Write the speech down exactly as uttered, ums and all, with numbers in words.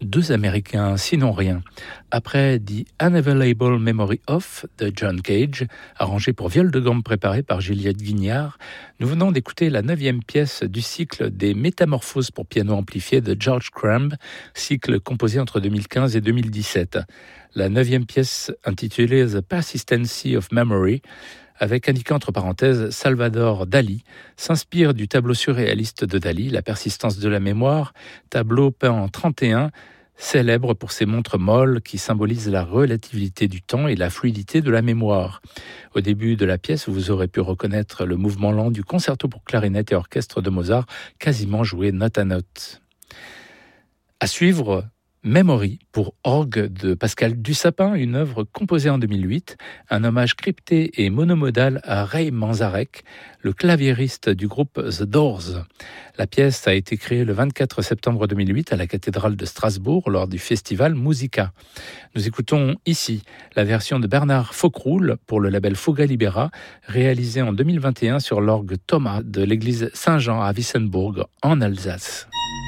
deux Américains, sinon rien. Après The Unavailable Memory of de John Cage, arrangé pour viol de gamme préparé par Juliette Guignard, nous venons d'écouter la neuvième pièce du cycle des Métamorphoses pour piano amplifié de George Crumb, cycle composé entre deux mille quinze et deux mille dix-sept. La neuvième pièce, intitulée The Persistency of Memory, avec indiqué entre parenthèses Salvador Dali, s'inspire du tableau surréaliste de Dali, La persistance de la mémoire, tableau peint en trente et un, célèbre pour ses montres molles qui symbolisent la relativité du temps et la fluidité de la mémoire. Au début de la pièce, vous aurez pu reconnaître le mouvement lent du concerto pour clarinette et orchestre de Mozart, quasiment joué note à note. À suivre, Memory pour orgue de Pascal Dussapin, une œuvre composée en deux mille huit, un hommage crypté et monomodal à Ray Manzarek, le claviériste du groupe The Doors. La pièce a été créée le vingt-quatre septembre deux mille huit à la cathédrale de Strasbourg lors du festival Musica. Nous écoutons ici la version de Bernard Faucroul pour le label Foga Libera, réalisée en deux mille vingt et un sur l'orgue Thomas de l'église Saint-Jean à Wissembourg en Alsace.